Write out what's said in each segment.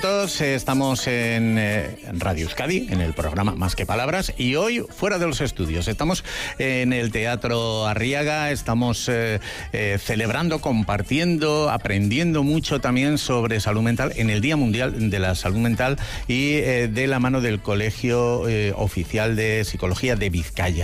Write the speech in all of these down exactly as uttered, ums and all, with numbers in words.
Estamos en, eh, en Radio Euskadi, en el programa Más que Palabras, y hoy fuera de los estudios. Estamos en el Teatro Arriaga, estamos eh, eh, celebrando, compartiendo, aprendiendo mucho también sobre salud mental en el Día Mundial de la Salud Mental y eh, de la mano del Colegio eh, Oficial de Psicología de Vizcaya.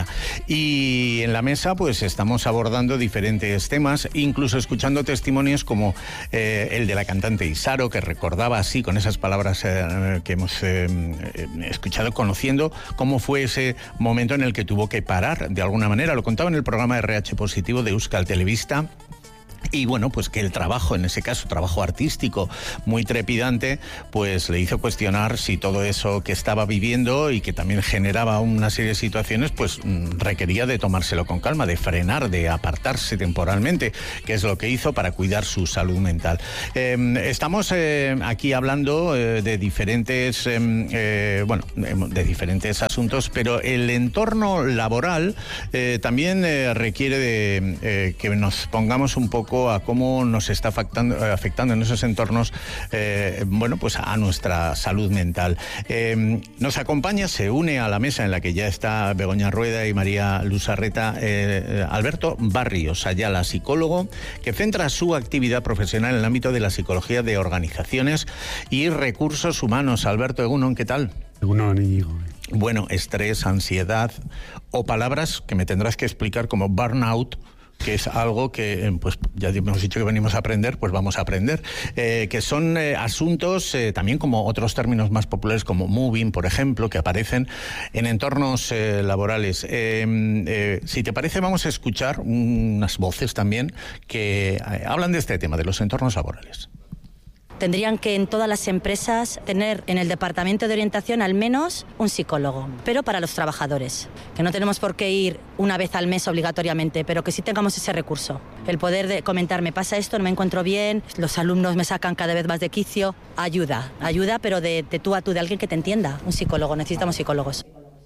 Y en la mesa pues estamos abordando diferentes temas, incluso escuchando testimonios como eh, el de la cantante Isaro, que recordaba así con esa esas palabras eh, que hemos eh, escuchado, conociendo cómo fue ese momento en el que tuvo que parar de alguna manera. Lo contaba en el programa R H Positivo de Euskal Telebista. Y bueno, pues que el trabajo, en ese caso, trabajo artístico muy trepidante, pues le hizo cuestionar si todo eso que estaba viviendo y que también generaba una serie de situaciones, pues requería de tomárselo con calma, de frenar, de apartarse temporalmente, que es lo que hizo para cuidar su salud mental. Eh, estamos eh, aquí hablando eh, de diferentes, eh, eh, bueno, de diferentes asuntos, pero el entorno laboral eh, también eh, requiere de eh, que nos pongamos un poco a cómo nos está afectando, afectando en esos entornos, eh, bueno, pues a nuestra salud mental. Eh, nos acompaña, se une a la mesa en la que ya está Begoña Rueda y María Lusarreta, eh, Alberto Barrios Ayala, psicólogo, que centra su actividad profesional en el ámbito de la psicología de organizaciones y recursos humanos. Alberto, Egunon, ¿qué tal? Egunon, Íñigo. Bueno, estrés, ansiedad o palabras que me tendrás que explicar como burnout, que es algo que, pues ya hemos dicho que venimos a aprender, pues vamos a aprender, eh, que son eh, asuntos, eh, también como otros términos más populares como moving, por ejemplo, que aparecen en entornos eh, laborales. Eh, eh, si te parece, vamos a escuchar unas voces también que eh, hablan de este tema, de los entornos laborales. Tendrían que en todas las empresas tener en el departamento de orientación al menos un psicólogo, pero para los trabajadores, que no tenemos por qué ir una vez al mes obligatoriamente, pero que sí tengamos ese recurso, el poder de comentar, me pasa esto, no me encuentro bien, los alumnos me sacan cada vez más de quicio, ayuda, ayuda, pero de, de tú a tú, de alguien que te entienda, un psicólogo, necesitamos psicólogos.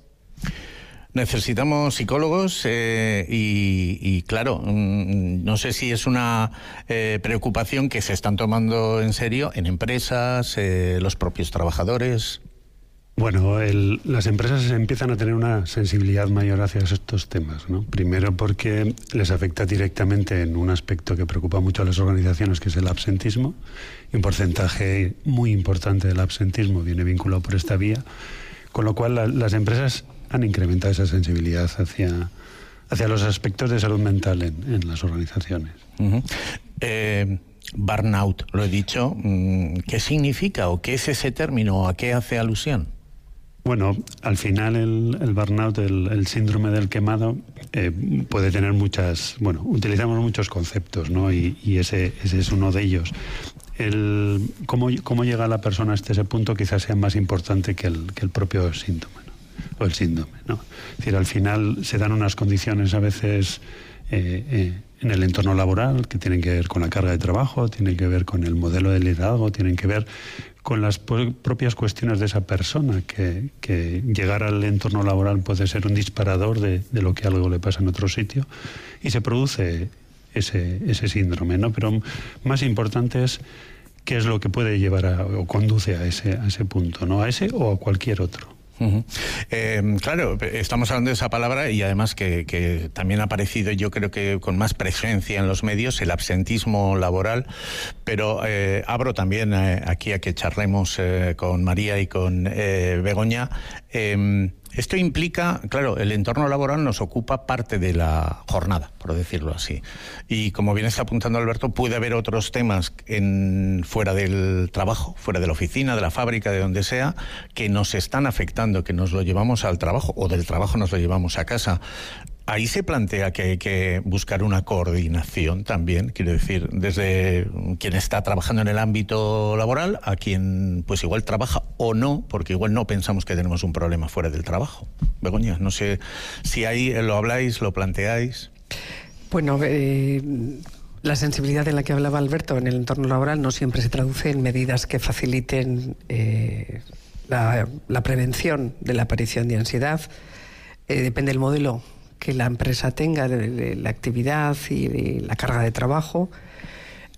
Necesitamos psicólogos eh, y, y claro, mmm, no sé si es una eh, preocupación que se están tomando en serio en empresas, eh, los propios trabajadores. Bueno, el, las empresas empiezan a tener una sensibilidad mayor hacia estos temas, ¿no? Primero porque les afecta directamente en un aspecto que preocupa mucho a las organizaciones, que es el absentismo, y un porcentaje muy importante del absentismo viene vinculado por esta vía, con lo cual la, las empresas han incrementado esa sensibilidad hacia, hacia los aspectos de salud mental en, en las organizaciones. Uh-huh. Eh, burnout, lo he dicho. ¿Qué significa o qué es ese término o a qué hace alusión? Bueno, al final el, el burnout, el, el síndrome del quemado, eh, puede tener muchas... Bueno, utilizamos muchos conceptos, ¿no? Y, y ese, ese es uno de ellos. El, cómo, cómo llega la persona hasta ese punto quizás sea más importante que el, que el propio síntoma, ¿no? O el síndrome, ¿no? Es decir, al final se dan unas condiciones a veces eh, eh, en el entorno laboral que tienen que ver con la carga de trabajo, tienen que ver con el modelo de liderazgo, tienen que ver con las propias cuestiones de esa persona, que, que llegar al entorno laboral puede ser un disparador de, de lo que algo le pasa en otro sitio, y se produce ese, ese síndrome, ¿no? Pero más importante es qué es lo que puede llevar a, o conduce a ese, a ese punto, ¿no? A ese o a cualquier otro. Uh-huh. Eh, claro, estamos hablando de esa palabra y además que, que también ha aparecido, yo creo que con más presencia en los medios, el absentismo laboral, pero eh, abro también eh, aquí a que charlemos eh, con María y con eh, Begoña. Eh, Esto implica, claro, el entorno laboral nos ocupa parte de la jornada, por decirlo así. Y como bien está apuntando Alberto, puede haber otros temas en, fuera del trabajo, fuera de la oficina, de la fábrica, de donde sea, que nos están afectando, que nos lo llevamos al trabajo o del trabajo nos lo llevamos a casa. Ahí se plantea que hay que buscar una coordinación también, quiero decir, desde quien está trabajando en el ámbito laboral a quien pues igual trabaja o no, porque igual no pensamos que tenemos un problema fuera del trabajo. Begoña, no sé si ahí lo habláis, lo planteáis. Bueno, eh, la sensibilidad de la que hablaba Alberto en el entorno laboral no siempre se traduce en medidas que faciliten eh, la, la prevención de la aparición de ansiedad. Eh, depende del modelo que la empresa tenga, de, de la actividad y de la carga de trabajo.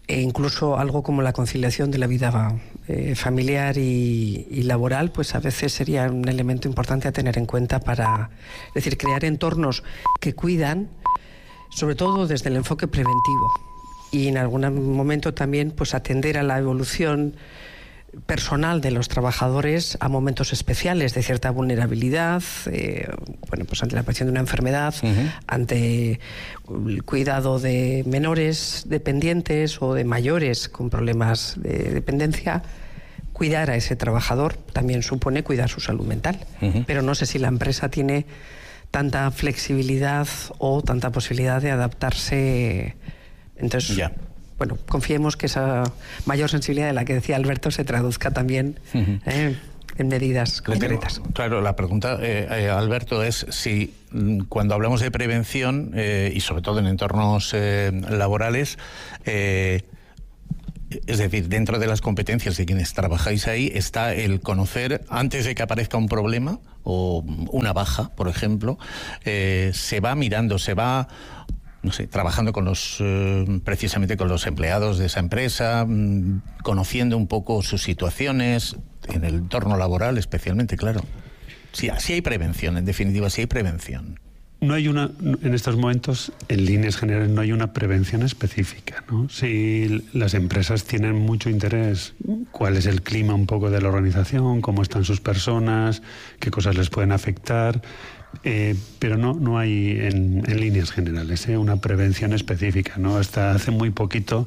e incluso algo como la conciliación de la vida eh, familiar y, y laboral, pues a veces sería un elemento importante a tener en cuenta para, es decir, crear entornos que cuidan, sobre todo desde el enfoque preventivo, y en algún momento también pues atender a la evolución personal de los trabajadores a momentos especiales de cierta vulnerabilidad, eh, bueno, pues ante la aparición de una enfermedad, uh-huh. ante el cuidado de menores dependientes o de mayores con problemas de dependencia. Cuidar a ese trabajador también supone cuidar su salud mental, uh-huh. pero no sé si la empresa tiene tanta flexibilidad o tanta posibilidad de adaptarse. Entonces, yeah. bueno, confiemos que esa mayor sensibilidad de la que decía Alberto se traduzca también uh-huh. eh, en medidas concretas. Tengo, claro, la pregunta, eh, eh, Alberto, es si cuando hablamos de prevención, eh, y sobre todo en entornos eh, laborales, eh, es decir, dentro de las competencias de quienes trabajáis ahí está el conocer antes de que aparezca un problema o una baja, por ejemplo, eh, se va mirando, se va... no sé, trabajando con los eh, precisamente con los empleados de esa empresa, mmm, conociendo un poco sus situaciones en el entorno laboral, especialmente, claro. Sí, sí hay prevención, en definitiva, sí hay prevención. No hay una, en estos momentos, en líneas generales, no hay una prevención específica, ¿no? Si las empresas tienen mucho interés, cuál es el clima un poco de la organización, cómo están sus personas, qué cosas les pueden afectar. Eh, pero no, no hay en, en líneas generales ¿eh? una prevención específica, ¿no? Hasta hace muy poquito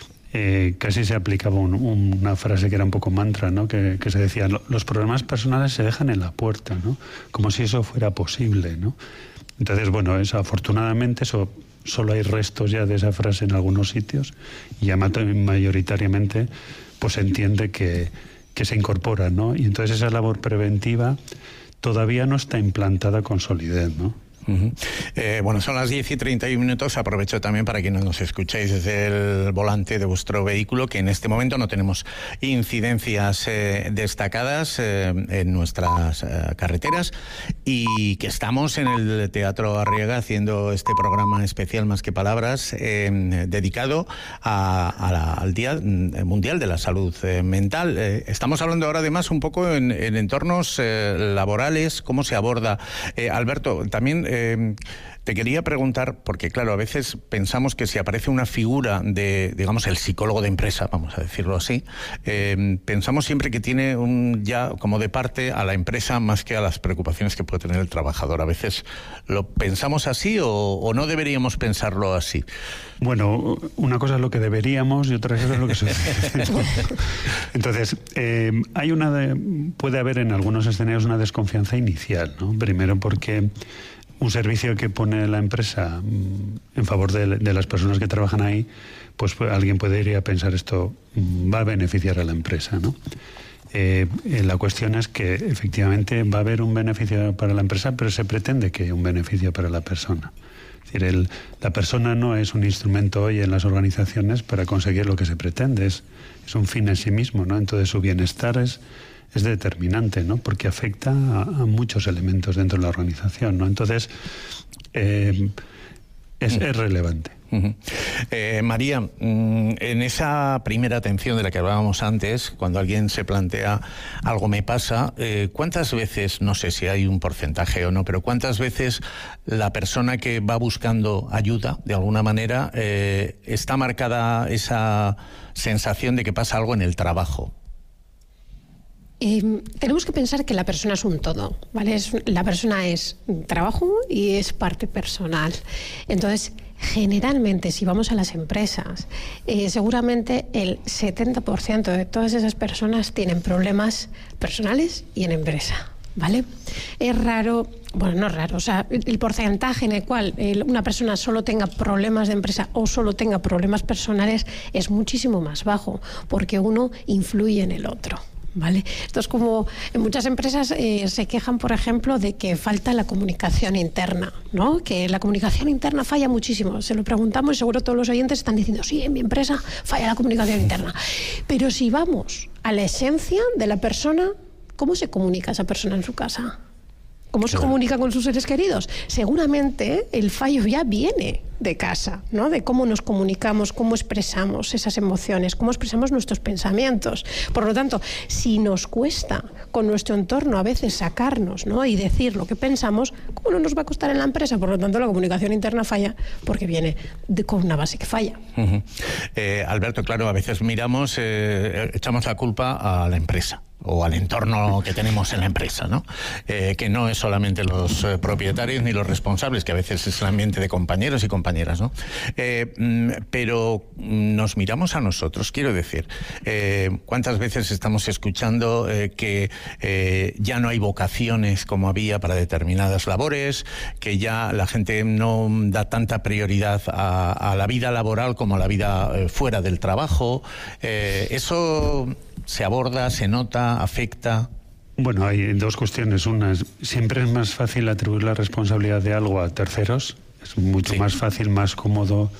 eh, casi se aplicaba un, un, una frase que era un poco mantra, ¿no? que, que se decía, los problemas personales se dejan en la puerta, ¿no? Como si eso fuera posible, ¿no? Entonces, bueno, eso, afortunadamente eso, solo hay restos ya de esa frase en algunos sitios y ya mayoritariamente pues se entiende que, que se incorpora, ¿no? Y entonces esa labor preventiva todavía no está implantada con solidez, ¿no? Uh-huh. Eh, bueno, son las diez y treinta y un minutos. Aprovecho también para quienes nos escucháis desde el volante de vuestro vehículo, que en este momento no tenemos incidencias eh, destacadas eh, en nuestras eh, carreteras y que estamos en el Teatro Arriaga haciendo este programa especial Más que Palabras eh, dedicado a, a la, al Día Mundial de la Salud eh, Mental. Eh, estamos hablando ahora además un poco en, en entornos eh, laborales, cómo se aborda. Eh, Alberto, también Eh, te quería preguntar, porque claro, a veces pensamos que si aparece una figura de, digamos, el psicólogo de empresa, vamos a decirlo así, eh, pensamos siempre que tiene un ya como de parte a la empresa más que a las preocupaciones que puede tener el trabajador. A veces lo pensamos así o, o no deberíamos pensarlo así. Bueno, una cosa es lo que deberíamos y otra cosa es lo que sucede. Entonces, eh, hay una de, puede haber en algunos escenarios una desconfianza inicial, ¿no? Primero porque un servicio que pone la empresa en favor de, de las personas que trabajan ahí, pues alguien puede ir a pensar esto va a beneficiar a la empresa, ¿no? Eh, la cuestión es que efectivamente va a haber un beneficio para la empresa, pero se pretende que haya un beneficio para la persona. Es decir, el, la persona no es un instrumento hoy en las organizaciones para conseguir lo que se pretende, es, es un fin en sí mismo, ¿no? Entonces su bienestar es es determinante, ¿no? Porque afecta a, a muchos elementos dentro de la organización, ¿no? Entonces, eh, es, es relevante. Uh-huh. Eh, María, en esa primera atención de la que hablábamos antes, cuando alguien se plantea algo me pasa, eh, ¿cuántas veces, no sé si hay un porcentaje o no, pero cuántas veces la persona que va buscando ayuda, de alguna manera, eh, está marcada esa sensación de que pasa algo en el trabajo? Eh, tenemos que pensar que la persona es un todo, ¿vale? Es, la persona es trabajo y es parte personal. Entonces, generalmente, si vamos a las empresas, eh, seguramente el setenta por ciento de todas esas personas tienen problemas personales y en empresa, ¿vale? Es raro, bueno, no es raro, o sea, el porcentaje en el cual eh, una persona solo tenga problemas de empresa o solo tenga problemas personales es muchísimo más bajo, porque uno influye en el otro. ¿Vale? Esto es como en muchas empresas eh, se quejan, por ejemplo, de que falta la comunicación interna, ¿no? Que la comunicación interna falla muchísimo. Se lo preguntamos y seguro todos los oyentes están diciendo sí, en mi empresa falla la comunicación interna. Pero si vamos a la esencia de la persona, ¿cómo se comunica esa persona en su casa? ¿Cómo se comunica con sus seres queridos? Seguramente el fallo ya viene de casa, ¿no? De cómo nos comunicamos, cómo expresamos esas emociones, cómo expresamos nuestros pensamientos. Por lo tanto, si nos cuesta con nuestro entorno a veces sacarnos, ¿no? y decir lo que pensamos, ¿cómo no nos va a costar en la empresa? Por lo tanto, la comunicación interna falla porque viene de, con una base que falla. Uh-huh. eh, Alberto, claro, a veces miramos, eh, echamos la culpa a la empresa o al entorno que tenemos en la empresa, ¿no? Eh, que no es solamente los eh, propietarios ni los responsables, que a veces es el ambiente de compañeros y compañeras, ¿no? Eh, pero nos miramos a nosotros, quiero decir, eh, ¿cuántas veces estamos escuchando eh, que eh, ya no hay vocaciones como había para determinadas labores, que ya la gente no da tanta prioridad a, a la vida laboral como a la vida eh, fuera del trabajo? Eh, eso se aborda, se nota, afecta. Bueno, hay dos cuestiones. Una es, siempre es más fácil atribuir la responsabilidad de algo a terceros. Es mucho sí. más fácil, más cómodo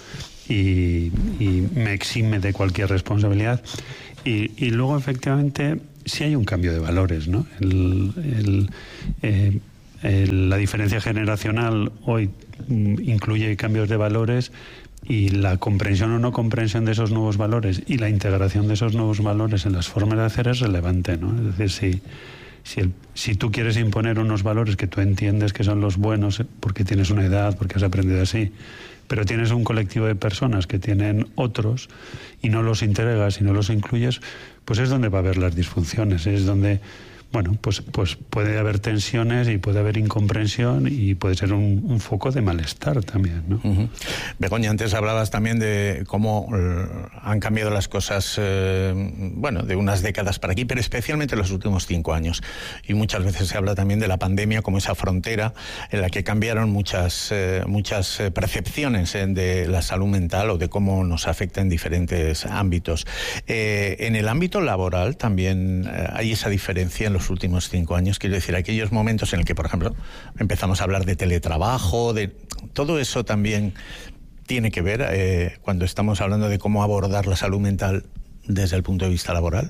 y, y me exime de cualquier responsabilidad. Y, y luego, efectivamente, sí hay un cambio de valores, ¿no? El, el, eh, el, la diferencia generacional hoy incluye cambios de valores, y la comprensión o no comprensión de esos nuevos valores y la integración de esos nuevos valores en las formas de hacer es relevante, ¿no? Es decir, si, si, el, si tú quieres imponer unos valores que tú entiendes que son los buenos porque tienes una edad, porque has aprendido así, pero tienes un colectivo de personas que tienen otros y no los integras y no los incluyes, pues es donde va a haber las disfunciones, es donde... Bueno, pues, pues puede haber tensiones y puede haber incomprensión y puede ser un, un foco de malestar también, ¿no? Uh-huh. Begoña, antes hablabas también de cómo uh, han cambiado las cosas, uh, bueno, de unas décadas para aquí, pero especialmente en los últimos cinco años. Y muchas veces se habla también de la pandemia como esa frontera en la que cambiaron muchas, uh, muchas uh, percepciones eh, de la salud mental o de cómo nos afecta en diferentes ámbitos. Eh, en el ámbito laboral también uh, hay esa diferencia en los últimos cinco años, quiero decir, aquellos momentos en el que, por ejemplo, empezamos a hablar de teletrabajo, de todo eso también tiene que ver eh, cuando estamos hablando de cómo abordar la salud mental desde el punto de vista laboral.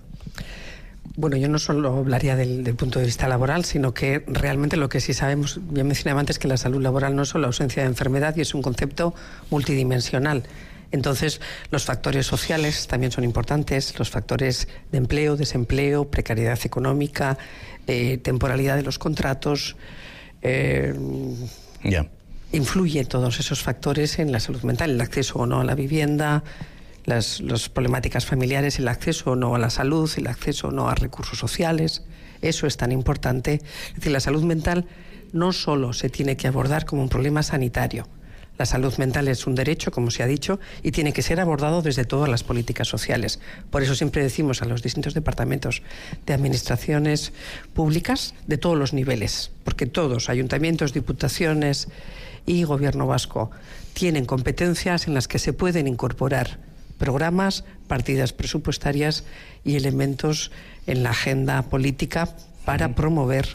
Bueno, yo no solo hablaría del, del punto de vista laboral, sino que realmente lo que sí sabemos, ya mencionaba antes que la salud laboral no es solo ausencia de enfermedad y es un concepto multidimensional. Entonces, los factores sociales también son importantes, los factores de empleo, desempleo, precariedad económica, eh, temporalidad de los contratos. Eh, yeah. Influyen todos esos factores en la salud mental, el acceso o no a la vivienda, las, las problemáticas familiares, el acceso o no a la salud, el acceso o no a recursos sociales. Eso es tan importante. Es decir, la salud mental no solo se tiene que abordar como un problema sanitario. La salud mental es un derecho, como se ha dicho, y tiene que ser abordado desde todas las políticas sociales. Por eso siempre decimos a los distintos departamentos de administraciones públicas de todos los niveles, porque todos, ayuntamientos, diputaciones y gobierno vasco, tienen competencias en las que se pueden incorporar programas, partidas presupuestarias y elementos en la agenda política para promover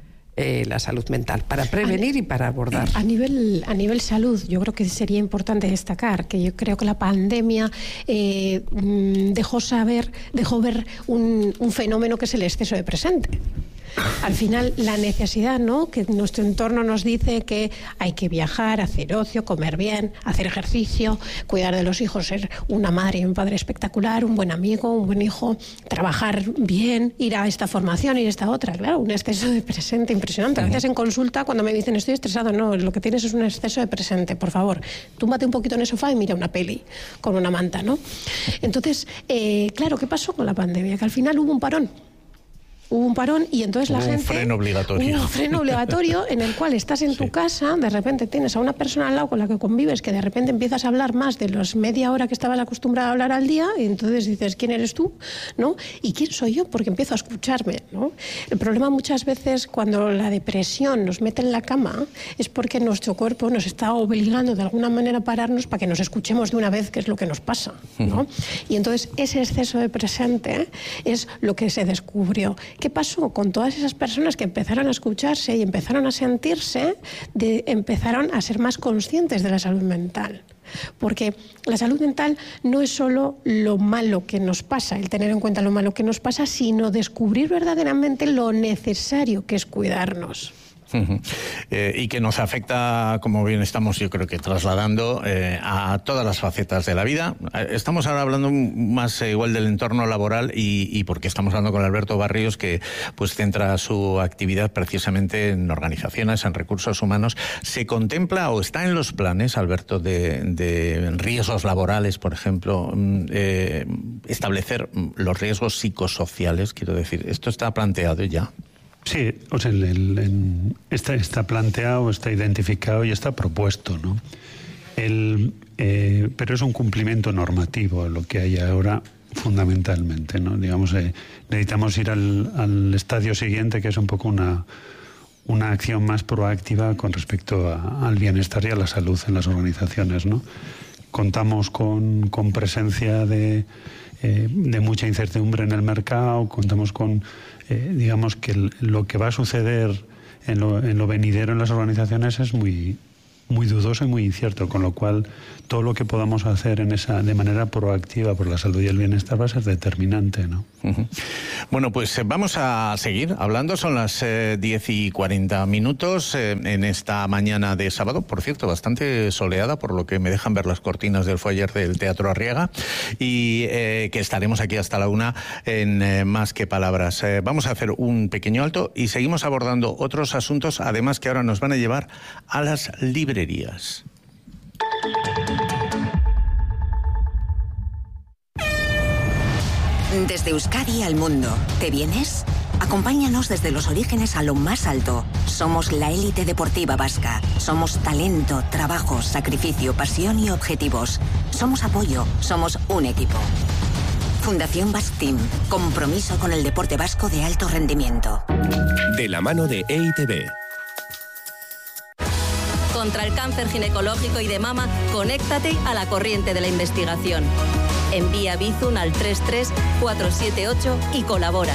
Eh, la salud mental, para prevenir y para abordar. A nivel, a nivel salud, yo creo que sería importante destacar que yo creo que la pandemia eh, dejó saber, dejó ver un, un fenómeno que es el exceso de presente. Al final, la necesidad, ¿no?, que nuestro entorno nos dice que hay que viajar, hacer ocio, comer bien, hacer ejercicio, cuidar de los hijos, ser una madre y un padre espectacular, un buen amigo, un buen hijo, trabajar bien, ir a esta formación, ir a esta otra. Claro, un exceso de presente impresionante. A veces en consulta, cuando me dicen estoy estresado, no, lo que tienes es un exceso de presente. Por favor, túmbate un poquito en el sofá y mira una peli con una manta, ¿no? Entonces, eh, claro, ¿qué pasó con la pandemia? Que al final hubo un parón. Hubo un parón y entonces la hubo gente... un freno obligatorio. Un freno obligatorio en el cual estás en tu sí. casa, de repente tienes a una persona al lado con la que convives que de repente empiezas a hablar más de los media hora que estabas acostumbrado a hablar al día y entonces dices, ¿quién eres tú? ¿No? ¿Y quién soy yo? Porque empiezo a escucharme, ¿no? El problema muchas veces cuando la depresión nos mete en la cama es porque nuestro cuerpo nos está obligando de alguna manera a pararnos para que nos escuchemos de una vez qué es lo que nos pasa, ¿no? Uh-huh. Y entonces ese exceso de presente es lo que se descubrió. ¿Qué pasó con todas esas personas que empezaron a escucharse y empezaron a sentirse, de, empezaron a ser más conscientes de la salud mental? Porque la salud mental no es solo lo malo que nos pasa, el tener en cuenta lo malo que nos pasa, sino descubrir verdaderamente lo necesario que es cuidarnos. Uh-huh. Eh, y que nos afecta, como bien estamos yo creo que trasladando, eh, a todas las facetas de la vida. Estamos ahora hablando más eh, igual del entorno laboral y, y porque estamos hablando con Alberto Barrios, que pues centra su actividad precisamente en organizaciones, en recursos humanos. ¿Se contempla o está en los planes, Alberto, de, de riesgos laborales, por ejemplo, eh, establecer los riesgos psicosociales? Quiero decir, ¿esto está planteado ya? Sí, o sea, el, el, el, está, está planteado, está identificado y está propuesto, ¿no? El, eh, pero es un cumplimiento normativo lo que hay ahora fundamentalmente, ¿no? Digamos, eh, necesitamos ir al, al estadio siguiente, que es un poco una, una acción más proactiva con respecto a, al bienestar y a la salud en las organizaciones, ¿no? Contamos con, con presencia de, eh, de mucha incertidumbre en el mercado, contamos con... Eh, digamos que el, lo que va a suceder en lo, en lo venidero en las organizaciones es muy, muy dudoso y muy incierto, con lo cual todo lo que podamos hacer en esa de manera proactiva por la salud y el bienestar va a ser determinante, ¿no? Uh-huh. Bueno, pues vamos a seguir hablando. Son las eh, diez y cuarenta minutos eh, en esta mañana de sábado, por cierto, bastante soleada, por lo que me dejan ver las cortinas del foyer del Teatro Arriaga, y eh, que estaremos aquí hasta la una en eh, Más que Palabras. Eh, vamos a hacer un pequeño alto y seguimos abordando otros asuntos, además que ahora nos van a llevar a las librerías. Desde Euskadi al mundo, ¿te vienes? Acompáñanos desde los orígenes a lo más alto. Somos la élite deportiva vasca. Somos talento, trabajo, sacrificio, pasión y objetivos. Somos apoyo, somos un equipo. Fundación Basque Team. Compromiso con el deporte vasco de alto rendimiento. De la mano de E I T B. Contra el cáncer ginecológico y de mama, conéctate a la corriente de la investigación. Envía Bizum al tres tres cuatro siete ocho y colabora.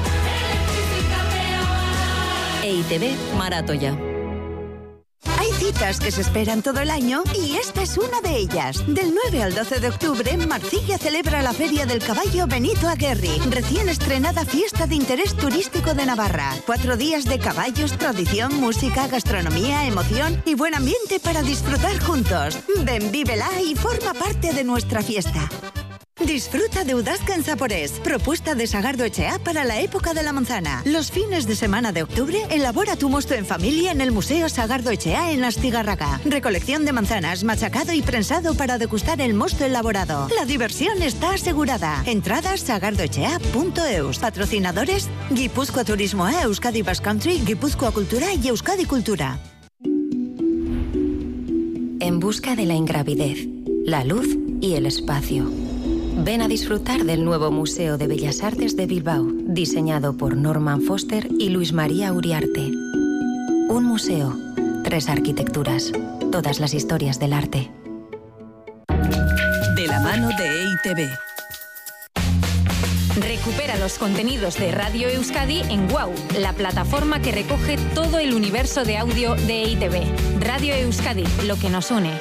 E I T B Maratoya. Hay citas que se esperan todo el año y esta es una de ellas. Del nueve al doce de octubre, Marcilla celebra la Feria del Caballo Benito Aguerri, recién estrenada fiesta de interés turístico de Navarra. Cuatro días de caballos, tradición, música, gastronomía, emoción y buen ambiente para disfrutar juntos. Ven, vívela y forma parte de nuestra fiesta. Disfruta de Udazka en Zaporés, propuesta de Sagardo Echea para la época de la manzana. Los fines de semana de octubre, elabora tu mosto en familia en el Museo Sagardo Echea en Astigarraga. Recolección de manzanas, machacado y prensado para degustar el mosto elaborado. La diversión está asegurada. Entradas sagardoechea punto eus. Patrocinadores: Guipúzcoa Turismo A, Euskadi Basque Country, Guipúzcoa Cultura y Euskadi Cultura. En busca de la ingravidez, la luz y el espacio. Ven a disfrutar del nuevo Museo de Bellas Artes de Bilbao, diseñado por Norman Foster y Luis María Uriarte. Un museo, tres arquitecturas, todas las historias del arte. De la mano de E I T B. Recupera los contenidos de Radio Euskadi en WOW, la plataforma que recoge todo el universo de audio de E I T B. Radio Euskadi, lo que nos une.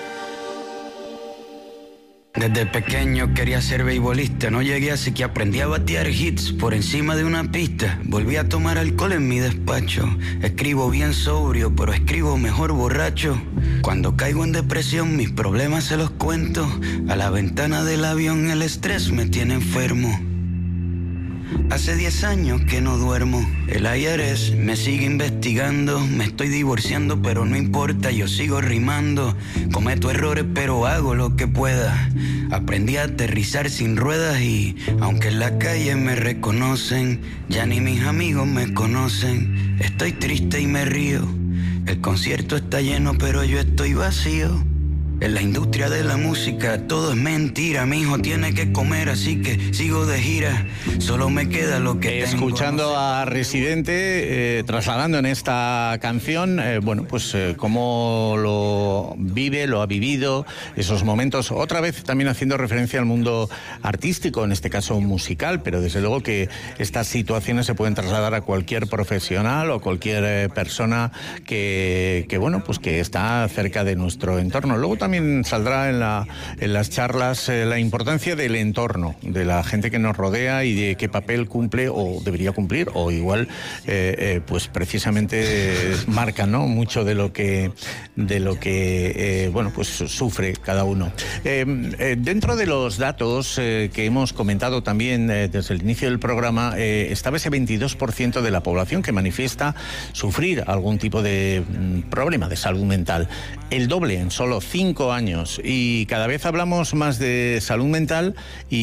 Desde pequeño quería ser beisbolista, no llegué así que aprendí a batear hits por encima de una pista. Volví a tomar alcohol en mi despacho, escribo bien sobrio, pero escribo mejor borracho. Cuando caigo en depresión mis problemas se los cuento, a la ventana del avión el estrés me tiene enfermo. Hace diez años que no duermo, el I R S me sigue investigando. Me estoy divorciando pero no importa, yo sigo rimando. Cometo errores pero hago lo que pueda. Aprendí a aterrizar sin ruedas y aunque en la calle me reconocen, ya ni mis amigos me conocen. Estoy triste y me río, el concierto está lleno pero yo estoy vacío. En la industria de la música todo es mentira. Mi hijo tiene que comer, así que sigo de gira. Solo me queda lo que Escuchando tengo. a Residente, eh, trasladando en esta canción, eh, bueno, pues eh, cómo lo vive, lo ha vivido, esos momentos. Otra vez también haciendo referencia al mundo artístico, en este caso musical, pero desde luego que estas situaciones se pueden trasladar a cualquier profesional o cualquier eh, persona que, que, bueno, pues que está cerca de nuestro entorno. Luego también también saldrá en, la, en las charlas eh, la importancia del entorno, de la gente que nos rodea y de qué papel cumple o debería cumplir, o igual eh, eh, pues precisamente eh, marca, ¿no?, mucho de lo que de lo que eh, bueno, pues sufre cada uno. Eh, eh, dentro de los datos eh, que hemos comentado también eh, desde el inicio del programa, eh, estaba ese veintidós por ciento de la población que manifiesta sufrir algún tipo de mm, problema de salud mental. El doble en solo cinco años. Y cada vez hablamos más de salud mental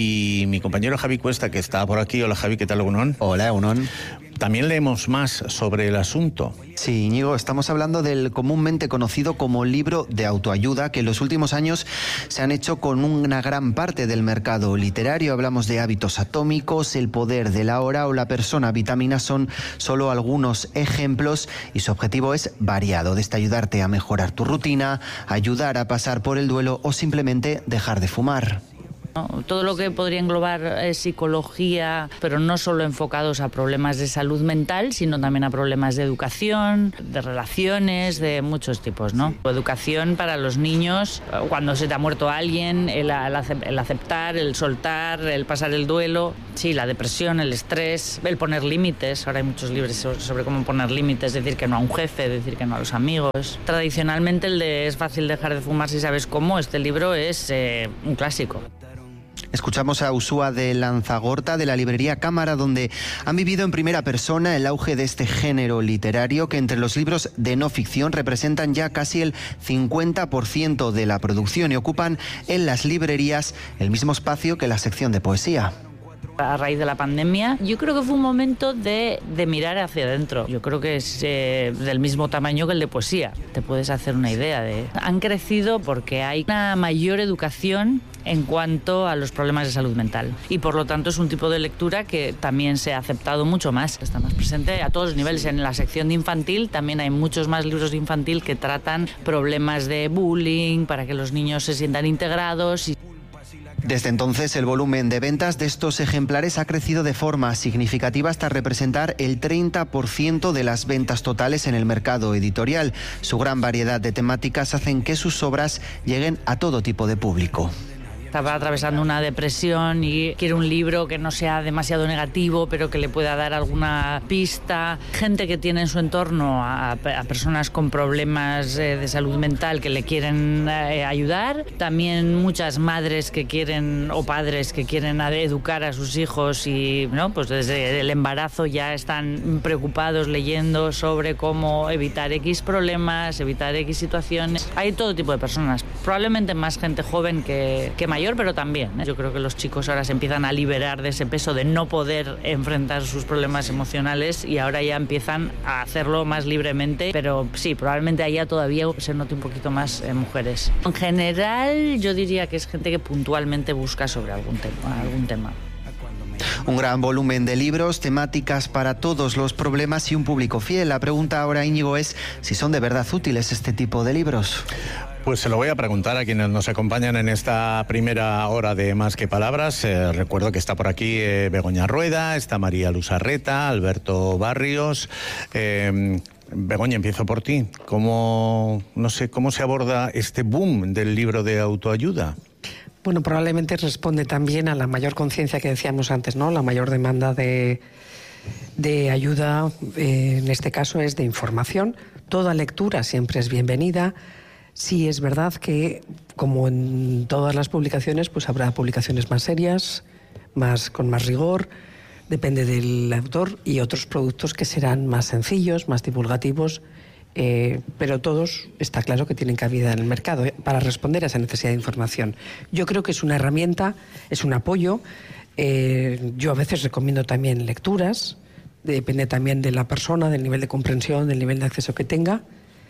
y mi compañero Javi Cuesta, que está por aquí. Hola Javi, ¿qué tal, Egunon? Hola, Egunon. También leemos más sobre el asunto. Sí, Íñigo, estamos hablando del comúnmente conocido como libro de autoayuda, que en los últimos años se han hecho con una gran parte del mercado literario. Hablamos de Hábitos Atómicos, El Poder de la Hora o La Persona Vitamina, son solo algunos ejemplos y su objetivo es variado, desde ayudarte a mejorar tu rutina, ayudar a pasar por el duelo o simplemente dejar de fumar. Todo lo que podría englobar eh, psicología, pero no solo enfocados a problemas de salud mental, sino también a problemas de educación, de relaciones, de muchos tipos, ¿no? Educación para los niños, cuando se te ha muerto alguien, el, el aceptar, el soltar, el pasar el duelo, sí, la depresión, el estrés, el poner límites. Ahora hay muchos libros sobre cómo poner límites, decir que no a un jefe, decir que no a los amigos. Tradicionalmente el de es fácil dejar de fumar si sabes cómo, este libro es eh, un clásico. Escuchamos a Uxua de Lanzagorta, de la librería Cámara, donde han vivido en primera persona el auge de este género literario que entre los libros de no ficción representan ya casi el cincuenta por ciento de la producción y ocupan en las librerías el mismo espacio que la sección de poesía. A raíz de la pandemia, yo creo que fue un momento de, de mirar hacia adentro. Yo creo que es eh, del mismo tamaño que el de poesía. Te puedes hacer una idea de... Han crecido porque hay una mayor educación en cuanto a los problemas de salud mental. Y por lo tanto es un tipo de lectura que también se ha aceptado mucho más. Está más presente a todos los niveles. En la sección de infantil también hay muchos más libros de infantil que tratan problemas de bullying para que los niños se sientan integrados. Y desde entonces, el volumen de ventas de estos ejemplares ha crecido de forma significativa hasta representar el treinta por ciento de las ventas totales en el mercado editorial. Su gran variedad de temáticas hacen que sus obras lleguen a todo tipo de público. Estaba atravesando una depresión y quiere un libro que no sea demasiado negativo, pero que le pueda dar alguna pista. Gente que tiene en su entorno a, a personas con problemas eh, de salud mental que le quieren eh, ayudar. También muchas madres que quieren o padres que quieren educar a sus hijos y, ¿no?, pues desde el embarazo ya están preocupados leyendo sobre cómo evitar X problemas, evitar X situaciones. Hay todo tipo de personas, probablemente más gente joven que, que mayor, pero también, ¿eh? Yo creo que los chicos ahora se empiezan a liberar de ese peso de no poder enfrentar sus problemas emocionales y ahora ya empiezan a hacerlo más libremente, pero sí, probablemente allá todavía se note un poquito más en mujeres. En general, yo diría que es gente que puntualmente busca sobre algún tema, algún tema. Un gran volumen de libros, temáticas para todos los problemas y un público fiel. La pregunta ahora, Íñigo, es si son de verdad útiles este tipo de libros. Pues se lo voy a preguntar a quienes nos acompañan en esta primera hora de Más que Palabras. Eh, recuerdo que está por aquí eh, Begoña Rueda, está María Lusarreta, Alberto Barrios. Eh, Begoña, empiezo por ti. ¿Cómo, no sé, cómo se aborda este boom del libro de autoayuda? Bueno, probablemente responde también a la mayor conciencia que decíamos antes, ¿no? La mayor demanda de, de ayuda, eh, en este caso, es de información. Toda lectura siempre es bienvenida. Sí, es verdad que, como en todas las publicaciones, pues habrá publicaciones más serias, más con más rigor, depende del autor, y otros productos que serán más sencillos, más divulgativos, eh, pero todos está claro que tienen cabida en el mercado eh, para responder a esa necesidad de información. Yo creo que es una herramienta, es un apoyo. Eh, yo a veces recomiendo también lecturas, depende también de la persona, del nivel de comprensión, del nivel de acceso que tenga.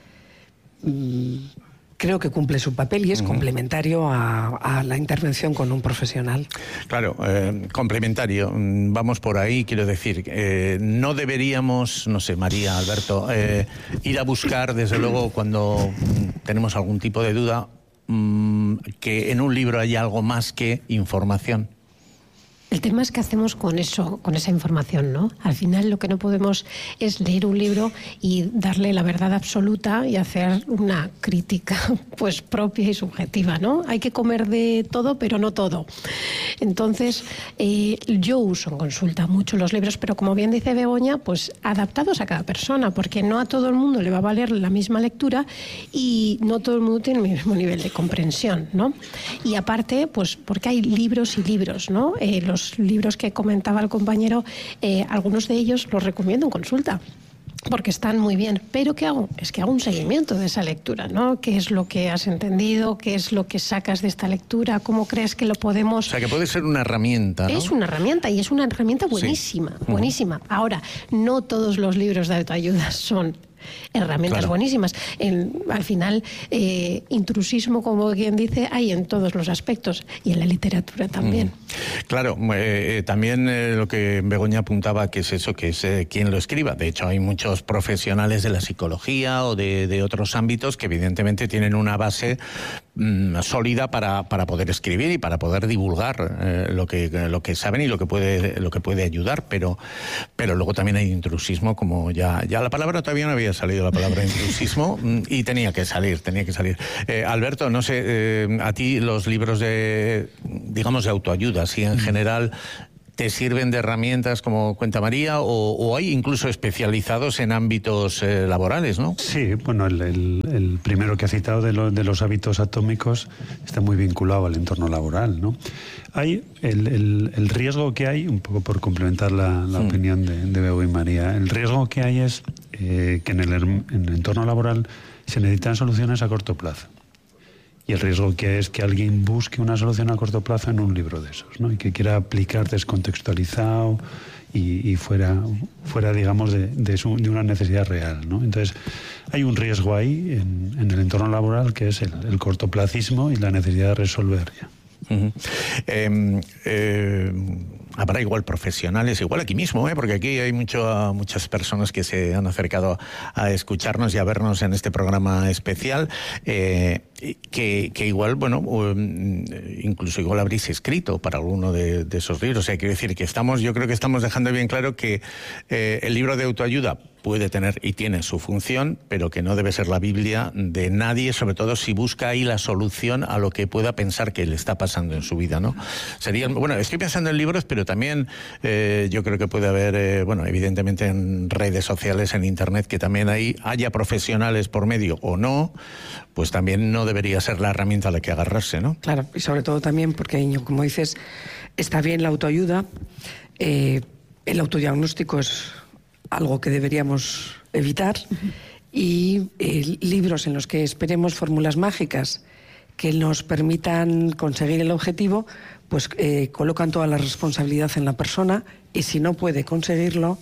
Mm, Creo que cumple su papel y es uh-huh. complementario a, a la intervención con un profesional. Claro, eh, complementario. Vamos por ahí, quiero decir, eh, no deberíamos, no sé, María, Alberto, eh, ir a buscar, desde luego, cuando tenemos algún tipo de duda, mmm, que en un libro haya algo más que información. El tema es qué hacemos con eso, con esa información, ¿no? Al final lo que no podemos es leer un libro y darle la verdad absoluta y hacer una crítica pues propia y subjetiva, ¿no? Hay que comer de todo, pero no todo. Entonces, eh, yo uso en consulta mucho los libros, pero como bien dice Begoña, pues adaptados a cada persona, porque no a todo el mundo le va a valer la misma lectura y no todo el mundo tiene el mismo nivel de comprensión, ¿no? Y aparte, pues porque hay libros y libros, ¿no? Eh, los Los libros que comentaba el compañero, eh, algunos de ellos los recomiendo en consulta, porque están muy bien. Pero ¿qué hago? Es que hago un seguimiento de esa lectura, ¿no? ¿Qué es lo que has entendido? ¿Qué es lo que sacas de esta lectura? ¿Cómo crees que lo podemos...? O sea, que puede ser una herramienta, ¿no? Es una herramienta y es una herramienta buenísima, sí. buenísima. Ahora, no todos los libros de autoayuda son herramientas claro. buenísimas. En, al final, eh, intrusismo, como quien dice, hay en todos los aspectos y en la literatura también. Mm. Claro, eh, también eh, lo que Begoña apuntaba, que es eso, que es eh, quien lo escriba. De hecho, hay muchos profesionales de la psicología o de, de otros ámbitos que evidentemente tienen una base mm, sólida para, para poder escribir y para poder divulgar eh, lo que lo que saben y lo que puede lo que puede ayudar, pero pero luego también hay intrusismo, como ya ya la palabra todavía no había salido la palabra intrusismo y tenía que salir, tenía que salir. Eh, Alberto, no sé, eh, a ti los libros de, digamos, de autoayuda, si en general te sirven de herramientas, como cuenta María, o, o hay incluso especializados en ámbitos eh, laborales, ¿no? Sí, bueno, el, el, el primero que ha citado de, lo, de los hábitos atómicos está muy vinculado al entorno laboral, ¿no? Hay el, el, el riesgo que hay, un poco por complementar la, la mm. opinión de, de Bego y María, el riesgo que hay es eh, que en el, en el entorno laboral se necesitan soluciones a corto plazo. Y el riesgo que es que alguien busque una solución a corto plazo en un libro de esos, ¿no? Y que quiera aplicar descontextualizado y, y fuera, fuera, digamos, de, de, su, de una necesidad real, ¿no? Entonces, hay un riesgo ahí en, en el entorno laboral que es el, el cortoplacismo y la necesidad de resolver ya. Uh-huh. eh, eh, habrá igual profesionales, igual aquí mismo, ¿eh? Porque aquí hay mucho, muchas personas que se han acercado a escucharnos y a vernos en este programa especial, eh, que, que igual, bueno, incluso igual habréis escrito para alguno de, de esos libros. O sea, quiero decir que estamos, yo creo que estamos dejando bien claro que eh, el libro de autoayuda puede tener y tiene su función, pero que no debe ser la Biblia de nadie, sobre todo si busca ahí la solución a lo que pueda pensar que le está pasando en su vida, ¿no? Sería, bueno, estoy pensando en libros, pero también eh, yo creo que puede haber, eh, bueno, evidentemente en redes sociales, en internet, que también ahí haya profesionales por medio o no, pues también no debería ser la herramienta a la que agarrarse, ¿no? Claro, y sobre todo también porque, como dices, está bien la autoayuda, eh, el autodiagnóstico es algo que deberíamos evitar, uh-huh. y eh, libros en los que esperemos fórmulas mágicas que nos permitan conseguir el objetivo, pues eh, colocan toda la responsabilidad en la persona, y si no puede conseguirlo,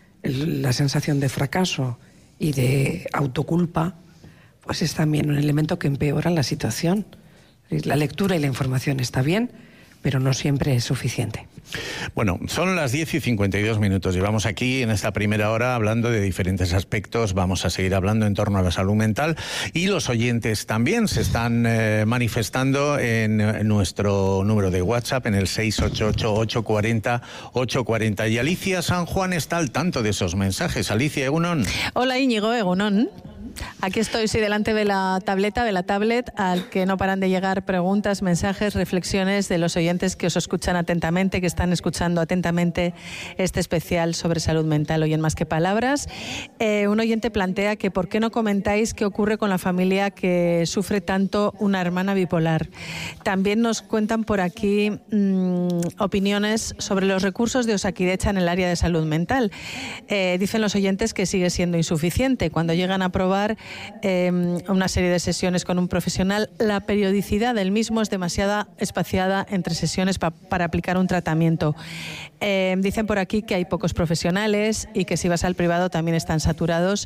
el, la sensación de fracaso y de autoculpa, pues es también un elemento que empeora la situación. La lectura y la información está bien, pero no siempre es suficiente. Bueno, son las diez y cincuenta y dos minutos. Llevamos aquí en esta primera hora hablando de diferentes aspectos. Vamos a seguir hablando en torno a la salud mental, y los oyentes también se están eh, manifestando en, en nuestro número de WhatsApp, en el seis ocho ocho, ocho cuatro cero, ocho cuatro cero. Y Alicia San Juan está al tanto de esos mensajes. Alicia, egunon. Hola Íñigo, egunon. Aquí estoy, sí, delante de la tableta, de la tablet, al que no paran de llegar preguntas, mensajes, reflexiones de los oyentes que os escuchan atentamente, que están escuchando atentamente este especial sobre salud mental hoy en Más que Palabras. Eh, un oyente plantea que por qué no comentáis qué ocurre con la familia que sufre tanto una hermana bipolar. También nos cuentan por aquí mmm, opiniones sobre los recursos de Osakidetza en el área de salud mental. Eh, dicen los oyentes que sigue siendo insuficiente. Cuando llegan a probar Eh, una serie de sesiones con un profesional, la periodicidad del mismo es demasiado espaciada entre sesiones pa, para aplicar un tratamiento. Eh, dicen por aquí que hay pocos profesionales y que si vas al privado también están saturados,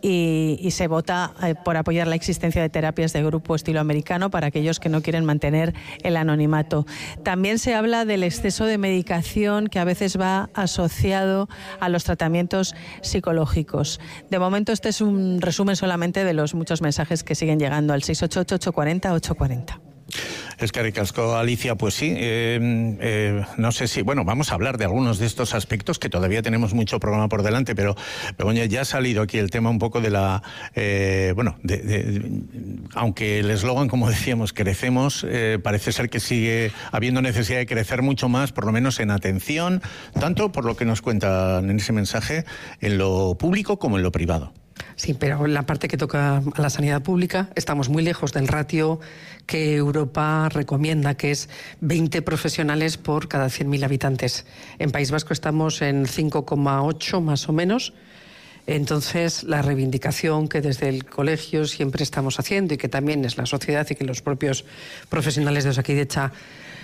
y, y se vota eh, por apoyar la existencia de terapias de grupo estilo americano para aquellos que no quieren mantener el anonimato. También se habla del exceso de medicación que a veces va asociado a los tratamientos psicológicos. De momento este es un resumen solamente de los muchos mensajes que siguen llegando al seis ocho ocho, ocho cuatro cero, ocho cuatro cero. Es que ricasco, Alicia, pues sí, eh, eh, no sé si, bueno, vamos a hablar de algunos de estos aspectos que todavía tenemos mucho programa por delante, pero Begoña, ya ha salido aquí el tema un poco de la, eh, bueno, de, de, de, aunque el eslogan, como decíamos, crecemos, eh, parece ser que sigue habiendo necesidad de crecer mucho más, por lo menos en atención, tanto por lo que nos cuentan en ese mensaje, en lo público como en lo privado. Sí, pero en la parte que toca a la sanidad pública estamos muy lejos del ratio que Europa recomienda, que es veinte profesionales por cada cien mil habitantes. En País Vasco estamos en cinco coma ocho más o menos. Entonces, la reivindicación que desde el colegio siempre estamos haciendo y que también es la sociedad y que los propios profesionales de Osakidetza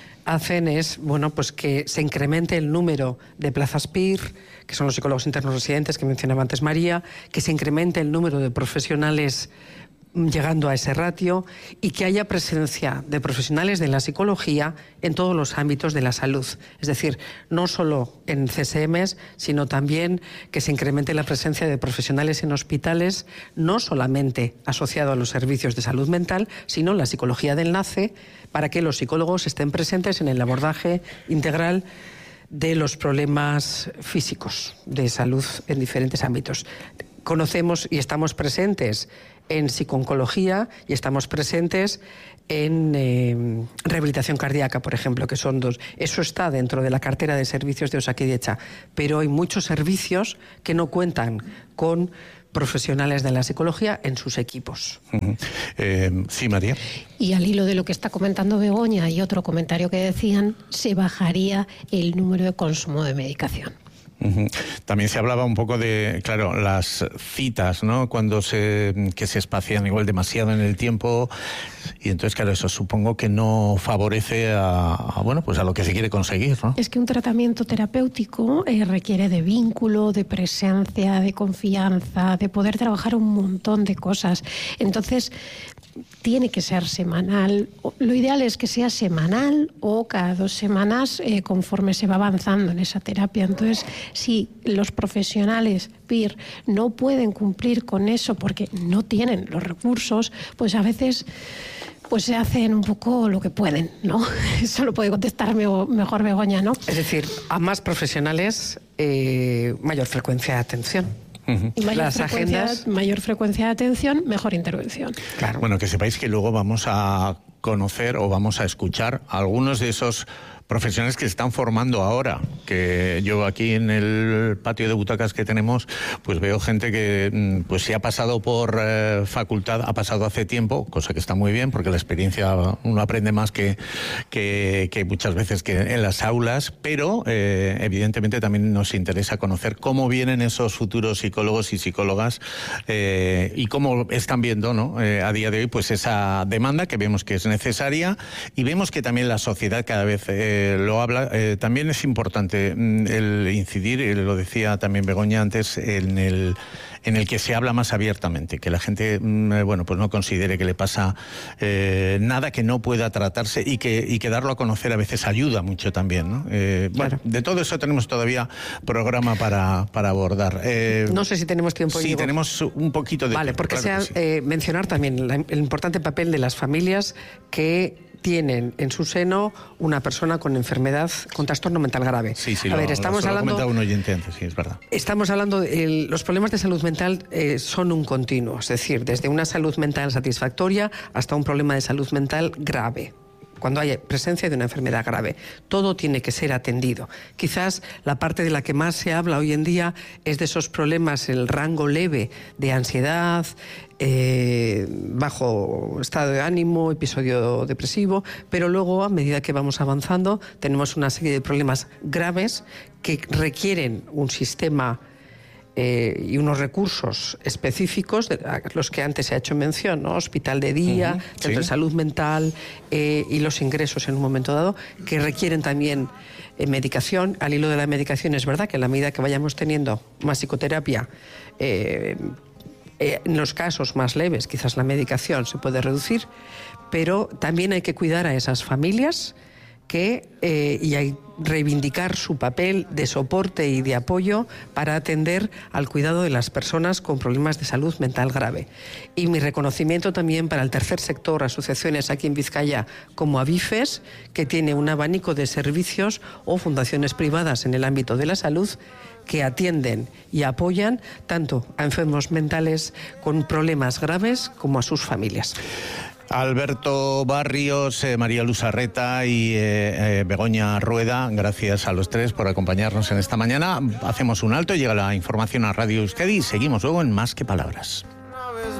hacen es, bueno, pues que se incremente el número de plazas P I R, que son los psicólogos internos residentes que mencionaba antes María, que se incremente el número de profesionales llegando a ese ratio y que haya presencia de profesionales de la psicología en todos los ámbitos de la salud. Es decir, no solo en C S Ms, sino también que se incremente la presencia de profesionales en hospitales, no solamente asociado a los servicios de salud mental, sino la psicología de enlace, para que los psicólogos estén presentes en el abordaje integral de los problemas físicos de salud en diferentes ámbitos. Conocemos y estamos presentes en psico-oncología y estamos presentes en eh, rehabilitación cardíaca, por ejemplo, que son dos. Eso está dentro de la cartera de servicios de Osakidetza, pero hay muchos servicios que no cuentan con profesionales de la psicología en sus equipos. Uh-huh. Eh, sí, María. Y al hilo de lo que está comentando Begoña y otro comentario que decían, se bajaría el número de consumo de medicación. Uh-huh. También se hablaba un poco de, claro, las citas, ¿no? Cuando se, que se espacian igual demasiado en el tiempo, y entonces, claro, eso supongo que no favorece a, a bueno, pues a lo que se quiere conseguir, ¿no? Es que un tratamiento terapéutico eh, requiere de vínculo, de presencia, de confianza, de poder trabajar un montón de cosas. Entonces, tiene que ser semanal. Lo ideal es que sea semanal o cada dos semanas eh, conforme se va avanzando en esa terapia. Entonces, si los profesionales P I R no pueden cumplir con eso porque no tienen los recursos, pues a veces pues se hacen un poco lo que pueden, ¿no? Eso lo puede contestar mejor Begoña, ¿no? Es decir, a más profesionales, eh, mayor frecuencia de atención. Uh-huh. Y mayor, Las frecuencia, agendas... mayor frecuencia de atención, mejor intervención. Claro. Bueno, que sepáis que luego vamos a conocer o vamos a escuchar a algunos de esos profesionales que se están formando ahora, que yo aquí en el patio de butacas que tenemos, pues veo gente que pues sí ha pasado por eh, facultad, ha pasado hace tiempo, cosa que está muy bien, porque la experiencia uno aprende más que, que, que muchas veces que en las aulas, pero eh, evidentemente también nos interesa conocer cómo vienen esos futuros psicólogos y psicólogas eh, y cómo están viendo, ¿no? eh, a día de hoy pues esa demanda que vemos que es necesaria y vemos que también la sociedad cada vez eh, lo habla. Eh, también es importante el incidir, eh, lo decía también Begoña antes, en el en el que se habla más abiertamente, que la gente, bueno, pues no considere que le pasa eh, nada que no pueda tratarse y que, y que darlo a conocer a veces ayuda mucho también, ¿no? Eh, bueno, claro. De todo eso tenemos todavía programa para, para abordar. Eh, no sé si tenemos tiempo. Sí, Diego. Tenemos un poquito de Vale, tiempo. porque Claro sea, que sí. eh, mencionar también la, el importante papel de las familias que tienen en su seno una persona con enfermedad, con trastorno mental grave. Sí, sí, a lo, ver, estamos lo hablando. Lo un oyente antes, sí, es verdad. Estamos hablando, de, el, los problemas de salud mental eh, son un continuo, es decir, desde una salud mental satisfactoria hasta un problema de salud mental grave. Cuando hay presencia de una enfermedad grave, todo tiene que ser atendido. Quizás la parte de la que más se habla hoy en día es de esos problemas, el rango leve de ansiedad, eh, bajo estado de ánimo, episodio depresivo, pero luego a medida que vamos avanzando tenemos una serie de problemas graves que requieren un sistema Eh, y unos recursos específicos, de los que antes se ha hecho mención, ¿no? Hospital de día, uh-huh, centro sí. de salud mental eh, y los ingresos en un momento dado, que requieren también eh, medicación. Al hilo de la medicación es verdad que a la medida que vayamos teniendo más psicoterapia, eh, eh, en los casos más leves quizás la medicación se puede reducir, pero también hay que cuidar a esas familias que eh, y hay reivindicar su papel de soporte y de apoyo para atender al cuidado de las personas con problemas de salud mental grave. Y mi reconocimiento también para el tercer sector, asociaciones aquí en Vizcaya como Avifes, que tiene un abanico de servicios, o fundaciones privadas en el ámbito de la salud que atienden y apoyan tanto a enfermos mentales con problemas graves como a sus familias. Alberto Barrios, eh, María Luz Arreta y eh, eh, Begoña Rueda, gracias a los tres por acompañarnos en esta mañana. Hacemos un alto, llega la información a Radio Euskadi y seguimos luego en Más que Palabras.